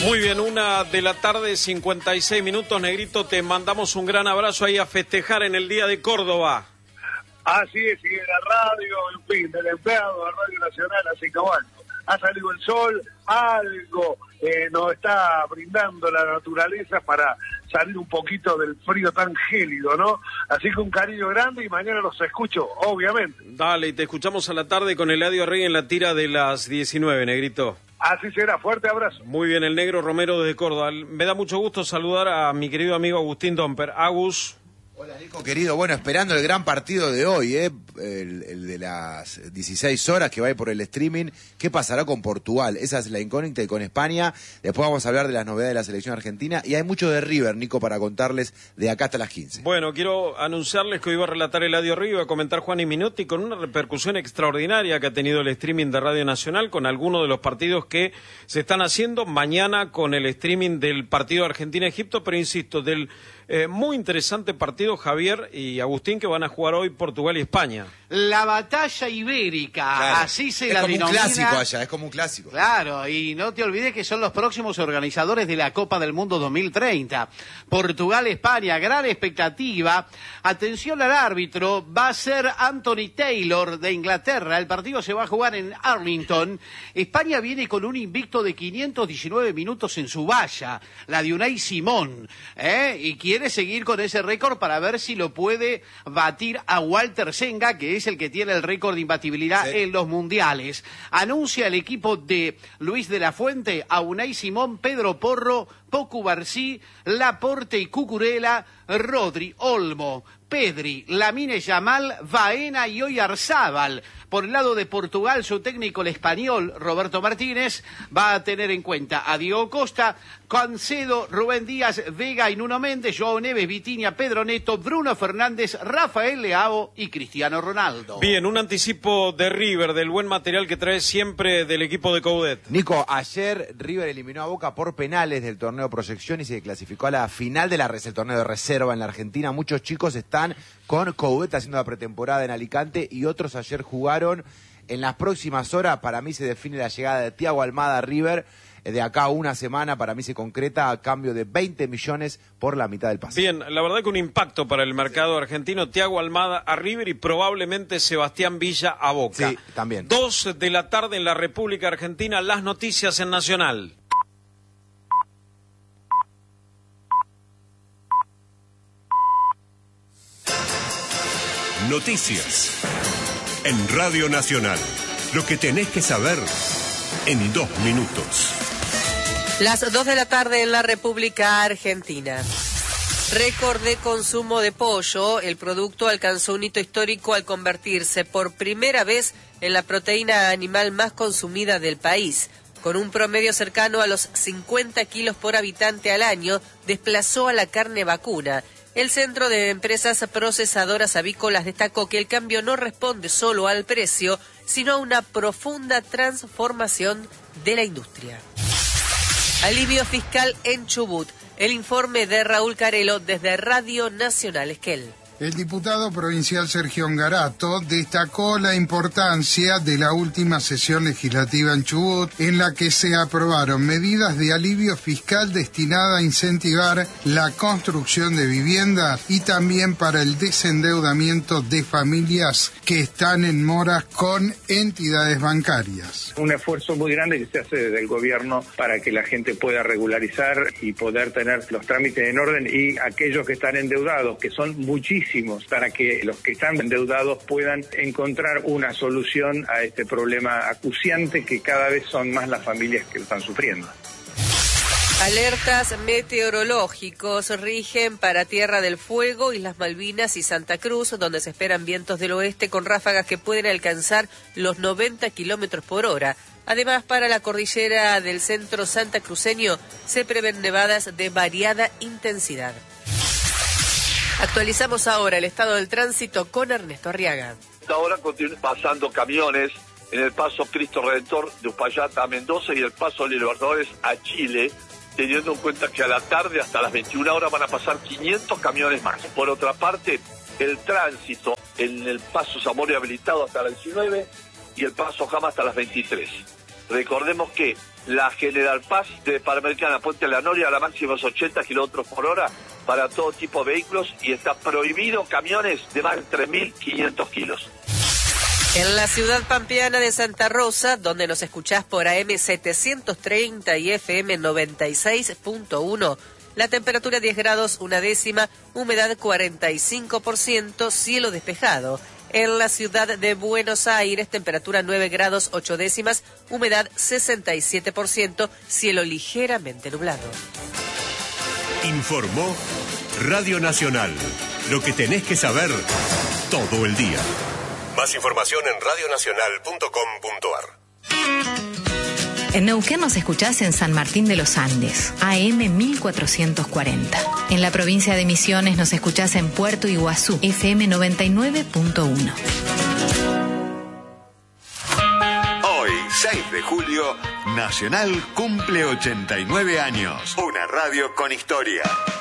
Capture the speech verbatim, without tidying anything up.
Muy bien, una de la tarde, cincuenta y seis minutos, Negrito, te mandamos un gran abrazo ahí a festejar en el Día de Córdoba. Así es, y en la radio, en fin, del empleado de Radio Nacional, así que bueno, ha salido el sol, algo eh, nos está brindando la naturaleza para salir un poquito del frío tan gélido, ¿no? Así que un cariño grande y mañana los escucho, obviamente. Dale, y te escuchamos a la tarde con Eladio Rey en la tira de las diecinueve, Negrito. Así será, fuerte abrazo. Muy bien, el Negro Romero desde Córdoba. Me da mucho gusto saludar a mi querido amigo Agustín Domper. Agus. Hola, Nico, querido. Bueno, esperando el gran partido de hoy, ¿eh? el, el de las dieciséis horas que va a ir por el streaming. ¿Qué pasará con Portugal? Esa es la incógnita, y con España. Después vamos a hablar de las novedades de la selección argentina. Y hay mucho de River, Nico, para contarles de acá hasta las quince. Bueno, quiero anunciarles que hoy va a relatar Eladio Río, va a comentar Juan y Minuti, con una repercusión extraordinaria que ha tenido el streaming de Radio Nacional con algunos de los partidos que se están haciendo mañana con el streaming del partido Argentina-Egipto, pero insisto, del eh, muy interesante partido, Javier y Agustín, que van a jugar hoy Portugal y España. La batalla ibérica, Claro. así se es la como denomina. un clásico allá, es como un clásico. Claro, y no te olvides que son los próximos organizadores de la Copa del Mundo dos mil treinta. Portugal-España, gran expectativa. Atención al árbitro, va a ser Anthony Taylor de Inglaterra. El partido se va a jugar en Arlington. España viene con un invicto de quinientos diecinueve minutos en su valla, la de Unai Simón, ¿eh? Y quiere seguir con ese récord para ver si lo puede batir a Walter Senga, que es el que tiene el récord de imbatibilidad sí. en los mundiales. Anuncia el equipo de Luis de la Fuente a Unai Simón, Pedro Porro, Pocu Barcí, Laporte y Cucurella, Rodri, Olmo, Pedri, Lamine Yamal, Baena y Oyarzábal. Por el lado de Portugal, su técnico, el español Roberto Martínez, va a tener en cuenta a Diego Costa, Cancedo, Rubén Díaz, Vega y Nuno Méndez, Joao Neves, Vitinha, Pedro Neto, Bruno Fernández, Rafael Leao y Cristiano Ronaldo. Bien, un anticipo de River, del buen material que trae siempre del equipo de Coudet. Nico, ayer River eliminó a Boca por penales del torneo Proyección y se clasificó a la final del el torneo de reserva en la Argentina. Muchos chicos están con Coudet haciendo la pretemporada en Alicante y otros ayer jugaron. En las próximas horas para mí se define la llegada de Thiago Almada a River. De acá a una semana para mí se concreta a cambio de veinte millones por la mitad del pase. Bien, la verdad que un impacto para el mercado sí. argentino. Thiago Almada a River y probablemente Sebastián Villa a Boca. Sí, también. Dos de la tarde en la República Argentina, las noticias en Nacional. Noticias en Radio Nacional. Lo que tenés que saber en dos minutos. Las dos de la tarde en la República Argentina. Récord de consumo de pollo. El producto alcanzó un hito histórico al convertirse por primera vez en la proteína animal más consumida del país. Con un promedio cercano a los cincuenta kilos por habitante al año, desplazó a la carne vacuna. El Centro de Empresas Procesadoras Avícolas destacó que el cambio no responde solo al precio, sino a una profunda transformación de la industria. Alivio fiscal en Chubut. El informe de Raúl Carelo desde Radio Nacional Esquel. El diputado provincial Sergio Ngarato destacó la importancia de la última sesión legislativa en Chubut, en la que se aprobaron medidas de alivio fiscal destinadas a incentivar la construcción de viviendas y también para el desendeudamiento de familias que están en moras con entidades bancarias. Un esfuerzo muy grande que se hace desde el gobierno para que la gente pueda regularizar y poder tener los trámites en orden, y aquellos que están endeudados, que son muchísimos, para que los que están endeudados puedan encontrar una solución a este problema acuciante que cada vez son más las familias que lo están sufriendo. Alertas meteorológicos rigen para Tierra del Fuego, Islas Malvinas y Santa Cruz, donde se esperan vientos del oeste con ráfagas que pueden alcanzar los noventa kilómetros por hora. Además, para la cordillera del centro santacruceño se prevén nevadas de variada intensidad. Actualizamos ahora el estado del tránsito con Ernesto Arriaga. Ahora continúan pasando camiones en el paso Cristo Redentor de Uspallata a Mendoza y el paso Libertadores a Chile, teniendo en cuenta que a la tarde hasta las veintiuna horas van a pasar quinientos camiones más. Por otra parte, el tránsito en el paso Zamora habilitado hasta las diecinueve y el paso Jama hasta las veintitrés. Recordemos que la General Paz de Panamericana, Puente La Noria, a la máxima es ochenta kilómetros por hora para todo tipo de vehículos y está prohibido camiones de más de tres mil quinientos kilos. En la ciudad pampeana de Santa Rosa, donde nos escuchás por A M setecientos treinta y F M noventa y seis punto uno, la temperatura diez grados una décima, humedad cuarenta y cinco por ciento, cielo despejado. En la ciudad de Buenos Aires, temperatura nueve grados ocho décimas, humedad sesenta y siete por ciento, cielo ligeramente nublado. Informó Radio Nacional. Lo que tenés que saber todo el día. Más información en radio nacional punto com punto a r. En Neuquén nos escuchás en San Martín de los Andes, A M mil cuatrocientos cuarenta. En la provincia de Misiones nos escuchás en Puerto Iguazú, F M noventa y nueve punto uno. Hoy, seis de julio, Nacional cumple ochenta y nueve años. Una radio con historia.